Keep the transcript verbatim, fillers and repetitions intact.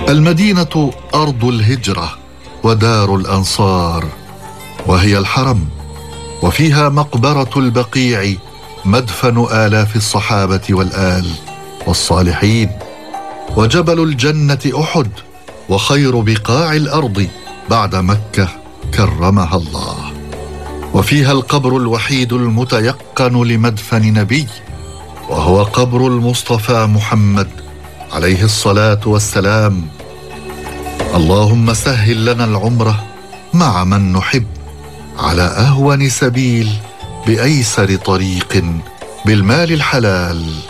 المدينة أرض الهجرة ودار الأنصار، وهي الحرم، وفيها مقبرة البقيع مدفن آلاف الصحابة والآل والصالحين، وجبل الجنة أحد، وخير بقاع الأرض بعد مكة كرمها الله. وفيها القبر الوحيد المتيقن لمدفن نبي، وهو قبر المصطفى محمد عليه الصلاة والسلام. اللهم سهل لنا العمرة مع من نحب على أهون سبيل بأيسر طريق بالمال الحلال.